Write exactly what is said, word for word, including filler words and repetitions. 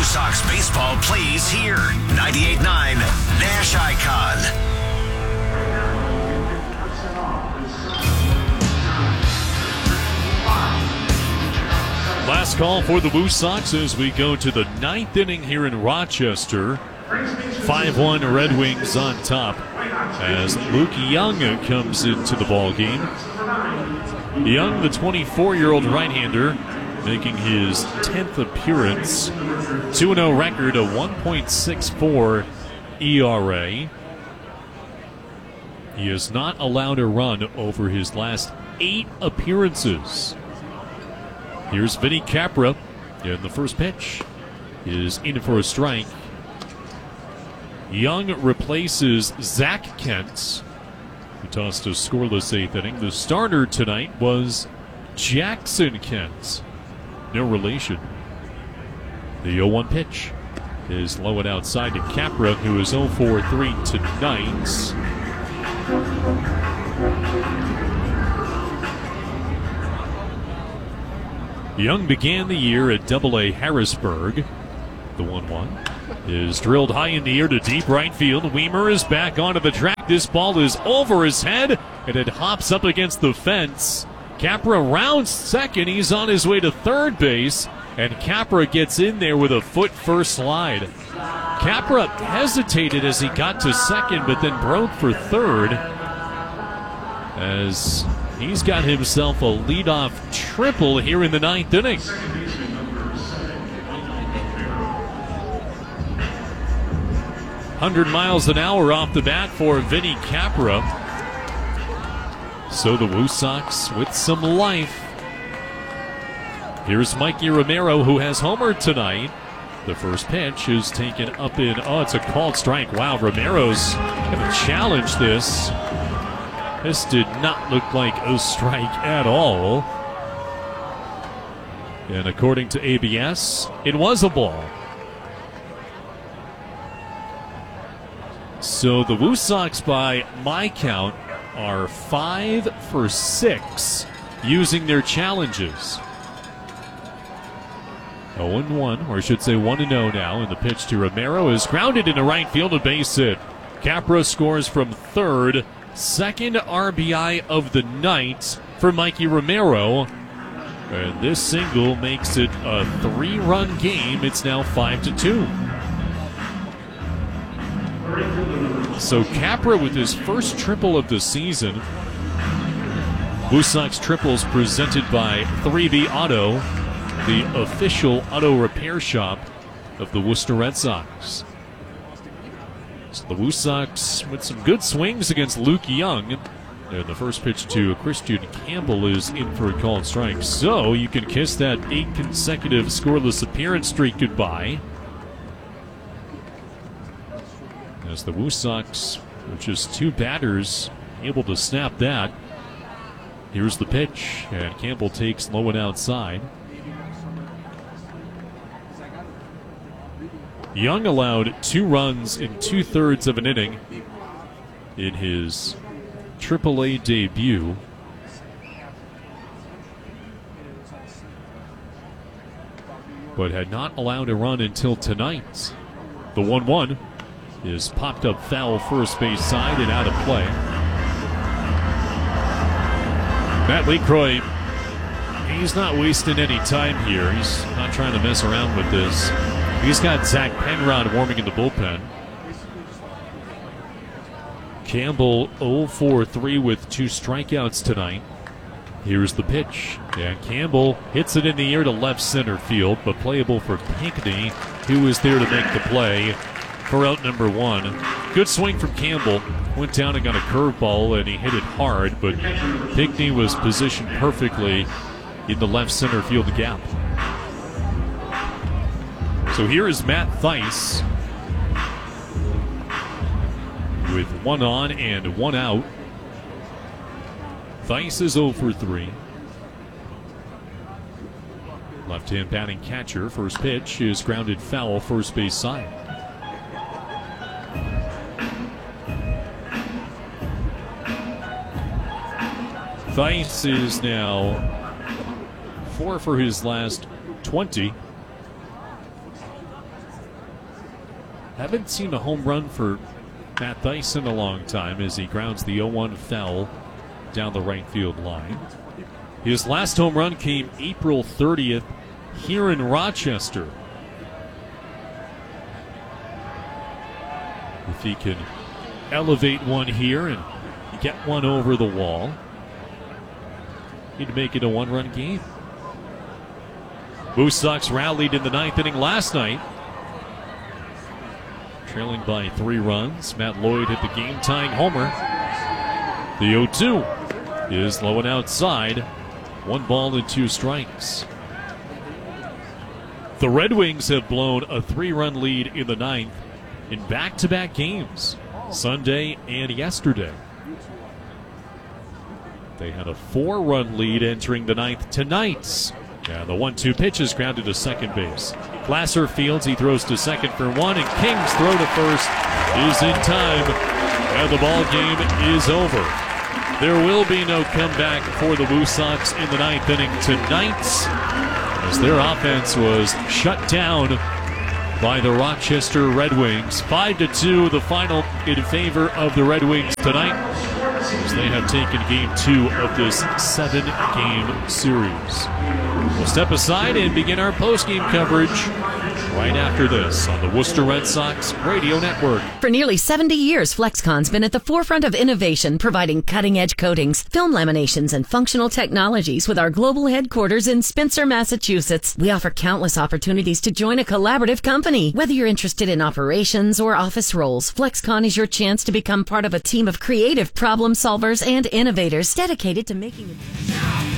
Sox baseball plays here. ninety-eight point nine Nash Icon. Last call for the Woo Sox as we go to the ninth inning here in Rochester. five one Red Wings on top as Luke Young comes into the ball game. Young, the twenty-four-year-old right-hander, making his tenth appearance. two and oh record, a one point six four E R A. He has not allowed a run over his last eight appearances. Here's Vinny Capra, and the first pitch is in for a strike. Young replaces Zach Kent, who tossed a scoreless eighth inning. The starter tonight was Jackson Kent. No relation. The oh one pitch is low and outside to Capra, who is oh for three tonight. Young began the year at double A Harrisburg. The one one is drilled high in the air to deep right field. Weimer is back onto the track. This ball is over his head, and it hops up against the fence. Capra rounds second. He's on his way to third base, and Capra gets in there with a foot-first slide. Capra hesitated as he got to second, but then broke for third as he's got himself a leadoff triple here in the ninth inning. one hundred miles an hour off the bat for Vinny Capra. So the Woo Sox with some life. Here's Mikey Romero, who has homered tonight. The first pitch is taken up in, oh, it's a called strike. Wow, Romero's going to challenge this. This did not look like a strike at all. And according to A B S, it was a ball. So the Woo Sox, by my count, are five for six using their challenges. oh and one, or I should say one and oh now, and the pitch to Romero is grounded into right field, a base hit. Capra scores from third, second R B I of the night for Mikey Romero. And this single makes it a three-run game. It's now five to two. So Capra with his first triple of the season. Woo Sox triples presented by three B Auto, the official auto repair shop of the Worcester Red Sox. So the Woo Sox with some good swings against Luke Young. And the first pitch to Christian Campbell is in for a called strike. So you can kiss that eight consecutive scoreless appearance streak goodbye. As the Woo Sox, with just two batters, able to snap that. Here's the pitch, and Campbell takes low and outside. Young allowed two runs in two-thirds of an inning in his triple A debut. But had not allowed a run until tonight. The one one is popped up foul first base side and out of play. Matt LeCroy, he's not wasting any time here. He's not trying to mess around with this. He's got Zach Penrod warming in the bullpen. Campbell oh for three with two strikeouts tonight. Here's the pitch, and Campbell hits it in the air to left center field, but playable for Pinckney, who is there to make the play for out number one. Good swing from Campbell. Went down and got a curveball, and he hit it hard, but Pinckney was positioned perfectly in the left center field gap. So here is Matt Thaiss with one on and one out. Thaiss is oh for three. Left-hand batting catcher. First pitch is grounded foul, first base side. Thaiss is now four for his last twenty. Haven't seen a home run for Matt Thaiss in a long time as he grounds the oh one foul down the right field line. His last home run came April thirtieth here in Rochester. If he can elevate one here and get one over the wall, he'd make it a one-run game. Moose Sox rallied in the ninth inning last night, trailing by three runs. Matt Lloyd hit the game-tying homer. The oh two is low and outside. One ball and two strikes. The Red Wings have blown a three-run lead in the ninth in back-to-back games, Sunday and yesterday. They had a four-run lead entering the ninth tonight. And the one two pitch is grounded to second base. Glasser fields, he throws to second for one, and King's throw to first is in time, and the ball game is over. There will be no comeback for the Moose Sox in the ninth inning tonight, as their offense was shut down by the Rochester Red Wings. five to two, the final in favor of the Red Wings tonight, as they have taken game two of this seven-game series. We'll step aside and begin our post-game coverage right after this on the Worcester Red Sox Radio Network. For nearly seventy years, Flexcon's been at the forefront of innovation, providing cutting-edge coatings, film laminations, and functional technologies with our global headquarters in Spencer, Massachusetts. We offer countless opportunities to join a collaborative company. Whether you're interested in operations or office roles, Flexcon is your chance to become part of a team of creative problem solvers and innovators dedicated to making it.